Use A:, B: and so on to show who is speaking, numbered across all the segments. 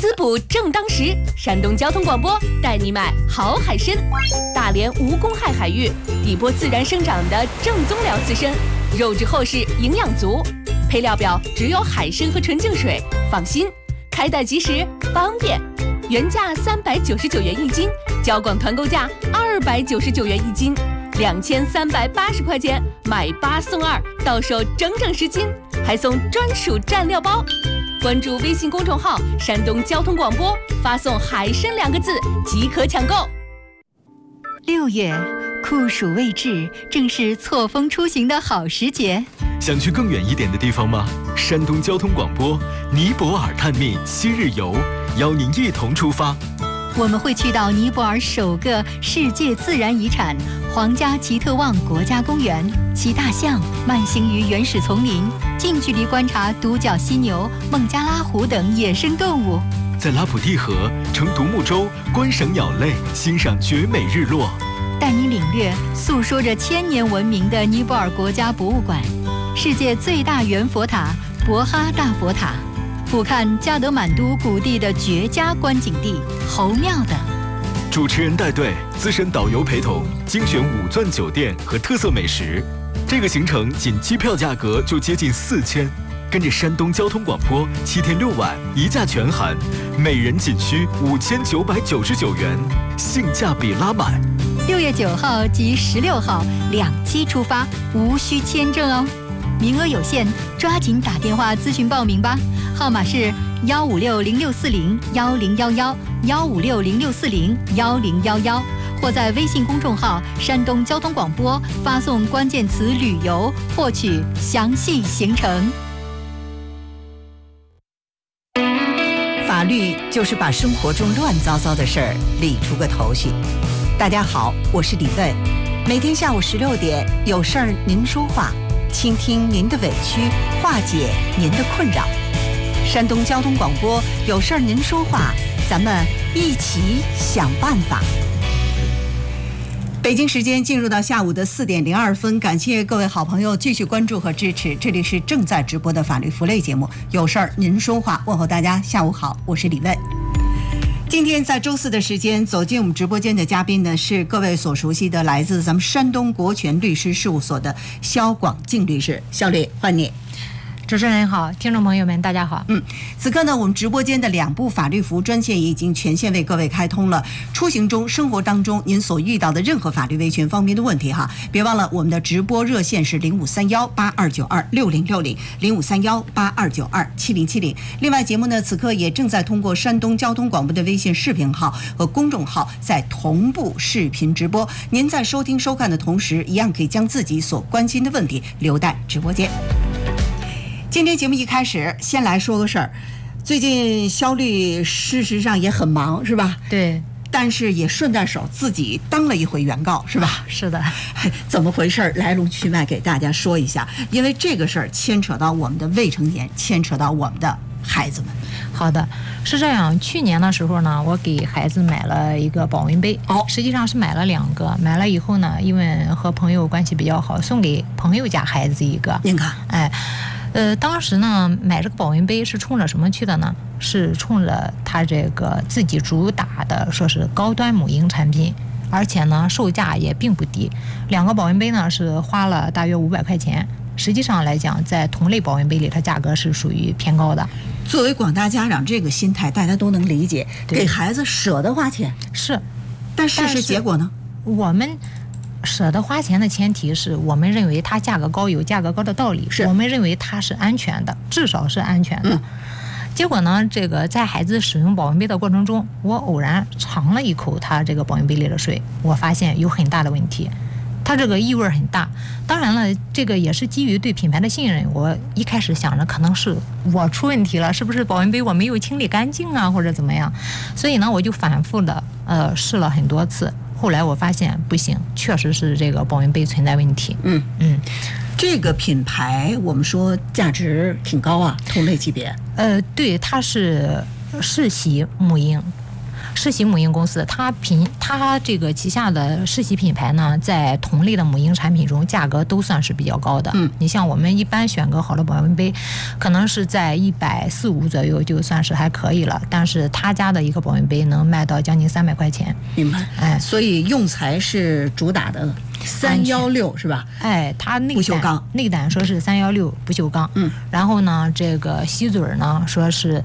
A: 滋补正当时，山东交通广播带你买好海参。大连无公害海域，底波自然生长的正宗辽刺参，肉质厚实，营养足。配料表只有海参和纯净水，放心，开袋即时，方便。原价399元一斤，交广团购价299元一斤，2380块钱买8送2，到手整整10斤，还送专属蘸料包。关注微信公众号“山东交通广播”，发送“海参”2个字即可抢购。
B: 6月，酷暑未至，正是错峰出行的好时节。
C: 想去更远一点的地方吗？山东交通广播尼泊尔探秘7日游，邀您一同出发。
B: 我们会去到尼泊尔首个世界自然遗产皇家奇特旺国家公园，骑大象慢行于原始丛林，近距离观察独角犀牛、孟加拉虎等野生动物。
C: 在拉普蒂河乘独木舟观赏鸟类，欣赏绝美日落。
B: 带你领略诉说着1000年文明的尼泊尔国家博物馆，世界最大圆佛塔博哈大佛塔，俯瞰加德满都谷地的绝佳观景地侯庙等。
C: 主持人带队，资深导游陪同，精选5钻酒店和特色美食。这个行程仅机票价格就接近4000，跟着山东交通广播7天6晚1价全含，每人仅需5999元，性价比拉满。
B: 6月9号及16号2期出发，无需签证哦。名额有限，抓紧打电话咨询报名吧，号码是15606401011，15606401011，或在微信公众号“山东交通广播”发送关键词“旅游”，获取详细行程。
D: 法律就是把生活中乱糟糟的事儿理出个头绪。大家好，我是李问，每天下午16点，有事儿您说话，倾听您的委屈，化解您的困扰。山东交通广播，有事儿您说话，咱们一起想办法。北京时间进入到下午的4点02分，感谢各位好朋友继续关注和支持，这里是正在直播的法律福类节目，有事儿您说话，问候大家下午好，我是李问。今天在周4的时间走进我们直播间的嘉宾呢，是各位所熟悉的来自咱们山东国权律师事务所的肖广静律师。肖律，欢迎你。
E: 主持人好，听众朋友们大家好。
D: 此刻呢，我们直播间的2部法律服务专线已经全线为各位开通了。出行中、生活当中您所遇到的任何法律维权方面的问题哈，别忘了我们的直播热线是0531826060，0531827070。另外，节目呢此刻也正在通过山东交通广播的微信视频号和公众号在同步视频直播。您在收听收看的同时，一样可以将自己所关心的问题留在直播间。今天节目一开始，先来说个事儿。最近肖律事实上也很忙，是吧？
E: 对。
D: 但是也顺带手自己当了一回原告，是吧？
E: 是的。
D: 怎么回事？来龙去脉给大家说一下，因为这个事儿牵扯到我们的未成年，牵扯到我们的孩子们。
E: 好的，是这样。去年的时候呢，我给孩子买了一个保温杯，实际上是买了2个。买了以后呢，因为和朋友关系比较好，送给朋友家孩子一个。
D: 您看，
E: 当时呢，买这个保温杯是冲着什么去的呢？是冲着他这个自己主打的，说是高端母婴产品，而且呢，售价也并不低。2个保温杯呢是花了大约500块钱。实际上来讲，在同类保温杯里，它价格是属于偏高的。
D: 作为广大家长，这个心态大家都能理解，给孩子舍得花钱
E: 是，
D: 但事实结果呢？
E: 我们舍得花钱的前提是我们认为它价格高有价格高的道理，我们认为它是安全的，至少是安全的。结果呢，这个在孩子使用保温杯的过程中，我偶然尝了一口它这个保温杯里的水，我发现有很大的问题，它这个异味很大。当然了，这个也是基于对品牌的信任，我一开始想着可能是我出问题了，是不是保温杯我没有清理干净啊，或者怎么样，所以呢我就反复的试了很多次。后来我发现不行，确实是这个保温杯存在问题。
D: 这个品牌我们说价值挺高啊，同类级别。
E: 对，它是世袭母婴。 世袭母婴公司，它这个旗下的世袭品牌呢，在同类的母婴产品中，价格都算是比较高的。你像我们一般选个好的保温杯，可能是在140-150左右，就算是还可以了。但是他家的一个保温杯能卖到将近300块钱。
D: 明白。所以用材是主打的316是吧？
E: 它
D: 不锈钢
E: 内胆说是316不锈钢。然后呢，这个吸嘴呢说是，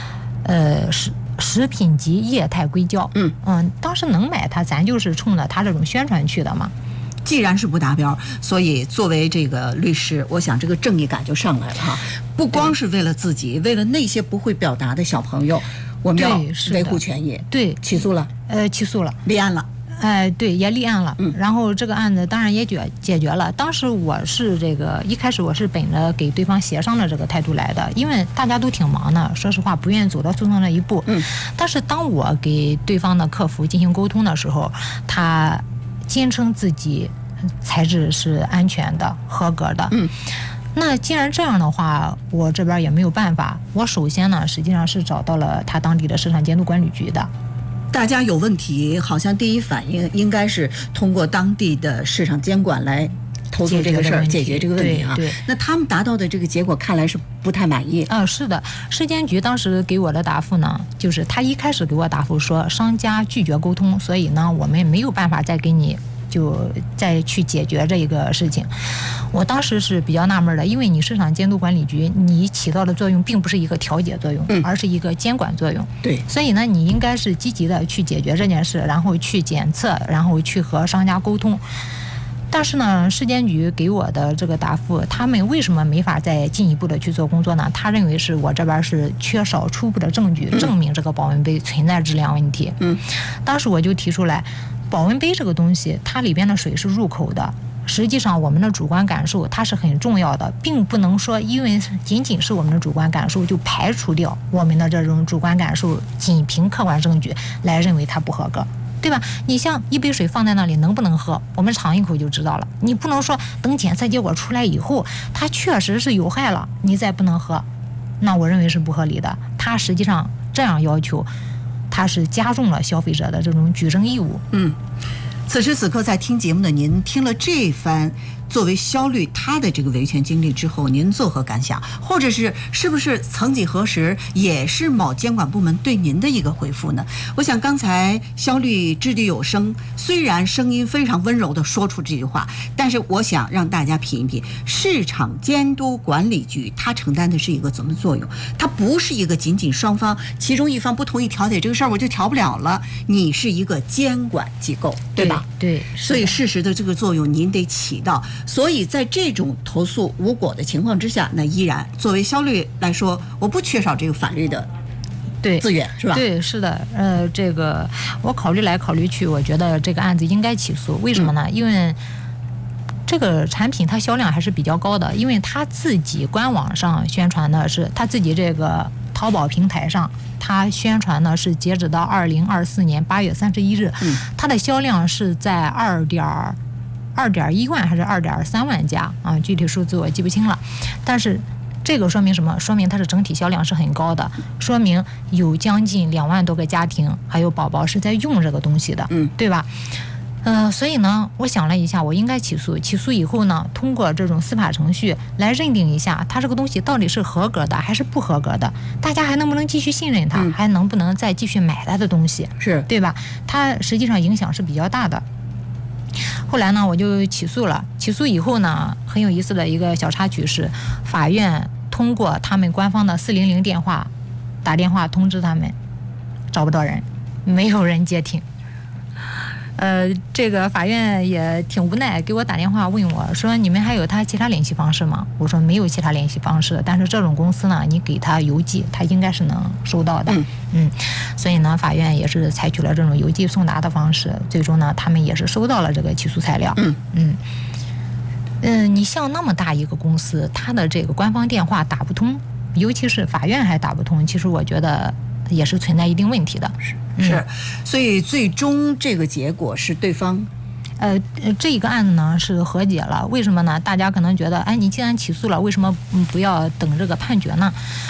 E: 食品级液态硅胶。当时能买它，咱就是冲着它这种宣传去的嘛。
D: 既然是不达标，所以作为这个律师，我想这个正义感就上来了哈。不光是为了自己，为了那些不会表达的小朋友，我们要维护权益。
E: 对，
D: 起诉了。
E: 起诉了，
D: 立案了。
E: 对，也立案了。然后这个案子当然也解决了。当时我是一开始我是本着给对方协商的这个态度来的，因为大家都挺忙的，说实话不愿意走到诉讼那一步。但是当我给对方的客服进行沟通的时候，他坚称自己材质是安全的、合格的。那既然这样的话，我这边也没有办法。我首先呢，实际上是找到了他当地的市场监督管理局的。
D: 大家有问题，好像第一反应应该是通过当地的市场监管来投诉这个事儿，解决这个问题啊。那他们达到的这个结果看来是不太满意。
E: 是的，市监局当时给我的答复呢，就是他一开始给我答复说商家拒绝沟通，所以呢我们也没有办法再给你就再去解决这一个事情。我当时是比较纳闷的，因为你市场监督管理局你起到的作用并不是一个调解作用，而是一个监管作用。
D: 对，
E: 所以呢你应该是积极的去解决这件事，然后去检测，然后去和商家沟通。但是呢，市监局给我的这个答复，他们为什么没法再进一步的去做工作呢？他认为是我这边是缺少初步的证据证明这个保温杯存在质量问题。当时我就提出来，保温杯这个东西，它里边的水是入口的。实际上，我们的主观感受它是很重要的，并不能说因为仅仅是我们的主观感受就排除掉我们的这种主观感受，仅凭客观证据来认为它不合格，对吧？你像一杯水放在那里能不能喝，我们尝一口就知道了。你不能说等检测结果出来以后，它确实是有害了，你再不能喝，那我认为是不合理的。它实际上这样要求，它是加重了消费者的这种举证义务。
D: 此时此刻在听节目的您，听了这番作为肖律他的这个维权经历之后，您作何感想？或者是不是曾几何时也是某监管部门对您的一个回复呢？我想刚才肖律掷地有声，虽然声音非常温柔地说出这句话，但是我想让大家品一品，市场监督管理局它承担的是一个怎么作用？它不是一个仅仅双方其中一方不同意调解这个事儿我就调不了了，你是一个监管机构，对吧？
E: 对，
D: 所以事实的这个作用您得起到。所以在这种投诉无果的情况之下，那依然作为肖律来说，我不缺少这个法律的资源，是吧？
E: 对，是的。这个我考虑来考虑去，我觉得这个案子应该起诉。为什么呢？因为这个产品它销量还是比较高的，因为它自己官网上宣传的是，它自己这个淘宝平台上它宣传的是截止到2024年8月31日，它的销量是在2.1万还是2.3万家啊？具体数字我记不清了。但是这个说明什么？说明它的整体销量是很高的，说明有将近2万多个家庭还有宝宝是在用这个东西的，对吧？所以呢，我想了一下，我应该起诉。起诉以后呢，通过这种司法程序来认定一下，它这个东西到底是合格的还是不合格的，大家还能不能继续信任它，还能不能再继续买它的东西，
D: 是
E: 对吧？它实际上影响是比较大的。后来呢，我就起诉了。起诉以后呢，很有意思的一个小插曲是，法院通过他们官方的400电话打电话通知他们，找不到人，没有人接听。这个法院也挺无奈，给我打电话问我说：“你们还有他其他联系方式吗？”我说：“没有其他联系方式，但是这种公司呢，你给他邮寄，他应该是能收到的。”所以呢，法院也是采取了这种邮寄送达的方式，最终呢，他们也是收到了这个起诉材料。你像那么大一个公司，他的这个官方电话打不通，尤其是法院还打不通，其实我觉得也是存在一定问题的。
D: 是，所以最终这个结果是对方，
E: 这个案子呢是和解了。为什么呢？大家可能觉得，哎，你既然起诉了，为什么不要等这个判决呢？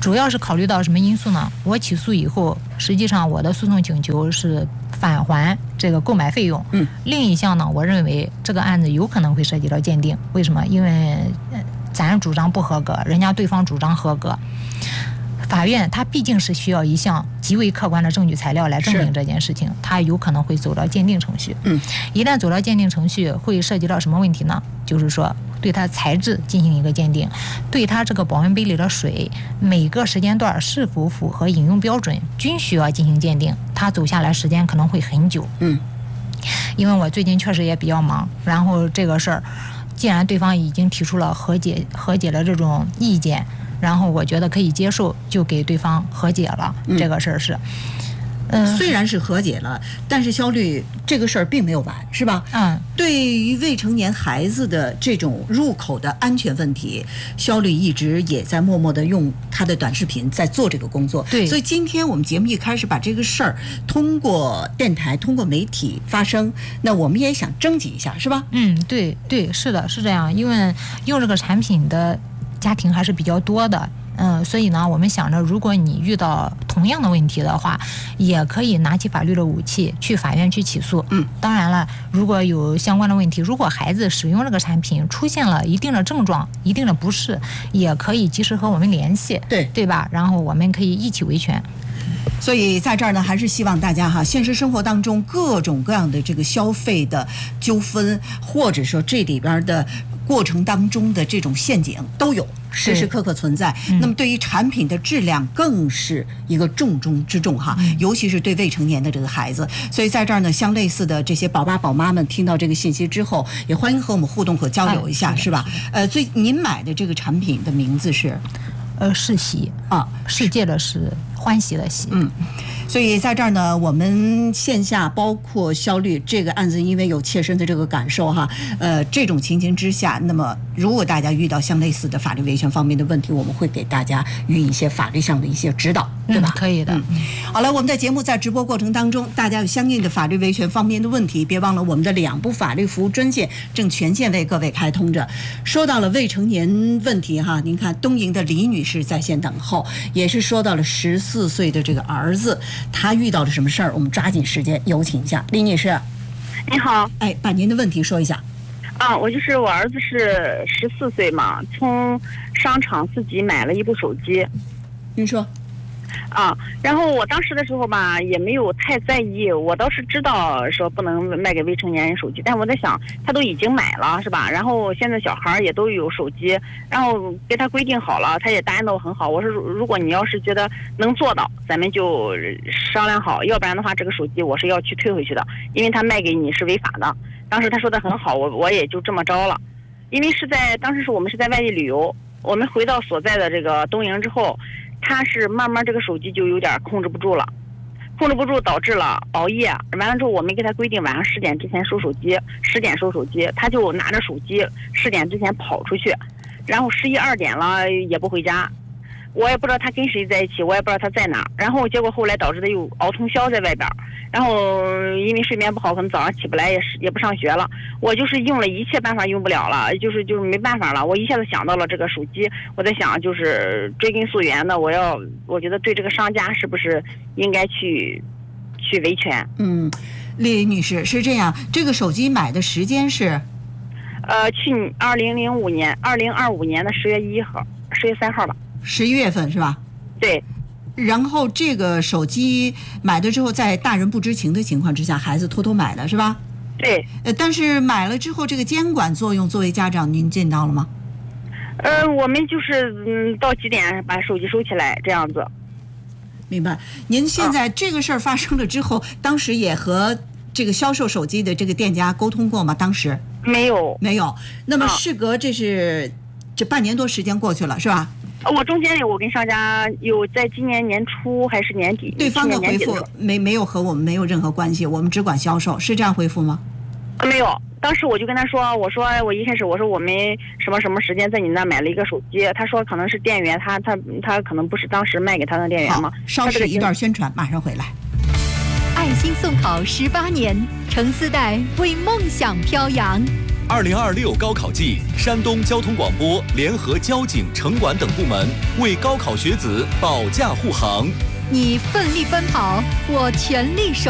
E: 主要是考虑到什么因素呢？我起诉以后，实际上我的诉讼请求是返还这个购买费用。另一项呢，我认为这个案子有可能会涉及到鉴定。为什么？因为咱主张不合格，人家对方主张合格。法院它毕竟是需要一项极为客观的证据材料来证明这件事情，它有可能会走到鉴定程序。一旦走到鉴定程序，会涉及到什么问题呢？就是说对它材质进行一个鉴定，对它这个保温杯里的水每个时间段是否符合饮用标准，均需要进行鉴定。它走下来时间可能会很久。因为我最近确实也比较忙，然后这个事儿，既然对方已经提出了和解的这种意见。然后我觉得可以接受，就给对方和解了。这个事儿是，
D: 虽然是和解了，但是肖律这个事儿并没有完，是吧？对于未成年孩子的这种入口的安全问题，肖律一直也在默默地用他的短视频在做这个工作。
E: 对，
D: 所以今天我们节目一开始把这个事儿通过电台、通过媒体发声，那我们也想征集一下，是吧？
E: 对，是的，是这样，因为用这个产品的家庭还是比较多的，所以呢，我们想着，如果你遇到同样的问题的话，也可以拿起法律的武器去法院去起诉。当然了，如果有相关的问题，如果孩子使用这个产品出现了一定的症状、一定的不适，也可以及时和我们联系，对吧？然后我们可以一起维权。
D: 所以在这儿呢，还是希望大家哈，现实生活当中各种各样的这个消费的纠纷，或者说这里边的过程当中的这种陷阱都有，时时刻刻存在。那么对于产品的质量更是一个重中之重哈，尤其是对未成年的这个孩子。所以在这儿呢，像类似的这些宝爸宝妈们听到这个信息之后，也欢迎和我们互动和交流一下，是吧？所以您买的这个产品的名字是？
E: 世袭啊，世界的是欢喜的喜。
D: 所以在这儿呢，我们线下包括肖律这个案子，因为有切身的这个感受哈，这种情形之下，那么如果大家遇到像类似的法律维权方面的问题，我们会给大家予以一些法律上的一些指导，对吧？
E: 可以的。
D: 好了，我们的节目在直播过程当中，大家有相应的法律维权方面的问题，别忘了我们的2部法律服务专线正全线为各位开通着。说到了未成年问题哈，您看东营的李女士在线等候，也是说到了14岁的这个儿子。他遇到了什么事儿？我们抓紧时间有请一下李女士。
F: 你好，
D: 把您的问题说一下。
F: 我就是我儿子是14岁嘛，从商场自己买了一部手机。
D: 您说。
F: 然后我当时的时候吧，也没有太在意，我倒是知道说不能卖给未成年人手机，但我在想，他都已经买了是吧？然后现在小孩也都有手机，然后给他规定好了，他也答应的我很好。我说如果你要是觉得能做到，咱们就商量好，要不然的话，这个手机我是要去退回去的，因为他卖给你是违法的。当时他说的很好，我也就这么着了。因为当时我们是在外地旅游，我们回到所在的这个东营之后。他是慢慢这个手机就有点控制不住了，导致了熬夜。完了之后，我们给他规定晚上10点之前收手机，10点收手机，他就拿着手机10点之前跑出去，然后11、2点了也不回家。我也不知道他跟谁在一起，我也不知道他在哪。然后结果后来导致他又熬通宵在外边，然后因为睡眠不好，可能早上起不来，也不上学了。我就是用了一切办法用不了了，就是没办法了。我一下子想到了这个手机，我在想就是追根溯源的，我觉得对这个商家是不是应该去维权？
D: 李女士是这样，这个手机买的时间是
F: 2025年的10月1号，10月3号吧。
D: 11月份是吧？
F: 对。
D: 然后这个手机买了之后，在大人不知情的情况之下，孩子偷偷买的是吧？
F: 对。
D: 但是买了之后，这个监管作用，作为家长您尽到了吗？
F: 我们就是到几点把手机收起来这样子。
D: 明白。您现在这个事儿发生了之后，当时也和这个销售手机的这个店家沟通过吗？当时
F: 没有。
D: 那么事隔这半年多时间过去了，是吧？
F: 我中间我跟商家有在今年年初还是年底，
D: 对方的回复没有和我们没有任何关系，我们只管销售，是这样回复吗？
F: 没有。当时我就跟他说，我一开始我说我们什么时间在你那买了一个手机，他说可能是店员，他可能不是当时卖给他的店员嘛。
D: 稍事一段宣传，马上回来。
B: 爱心送考18年，程思代为梦想飘扬。
G: 2026高考季，山东交通广播联合交警、城管等部门为高考学子保驾护航。
B: 你奋力奔跑，我全力守